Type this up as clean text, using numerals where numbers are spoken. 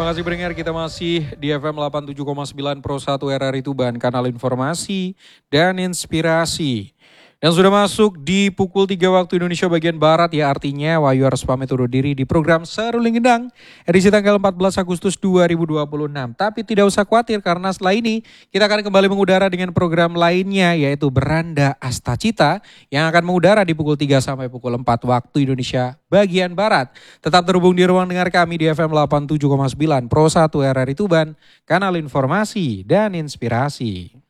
Terima kasih pendengar, kita masih di FM 87,9 Pro 1 RRI Tuban, kanal informasi dan inspirasi. Dan sudah masuk di pukul 3 waktu Indonesia bagian Barat ya, artinya Wahyu harus pamit undur diri di program Seruling Gendang edisi tanggal 14 Agustus 2026. Tapi tidak usah khawatir karena setelah ini kita akan kembali mengudara dengan program lainnya yaitu Beranda Astacita yang akan mengudara di pukul 3 sampai pukul 4 waktu Indonesia bagian Barat. Tetap terhubung di ruang dengar kami di FM 87,9 Pro 1 RRI Tuban, kanal informasi dan inspirasi.